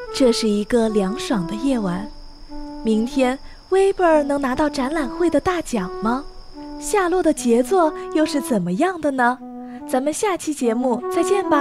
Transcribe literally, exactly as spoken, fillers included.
这是一个凉爽的夜晚。明天威贝尔能拿到展览会的大奖吗？夏洛的杰作又是怎么样的呢？咱们下期节目再见吧。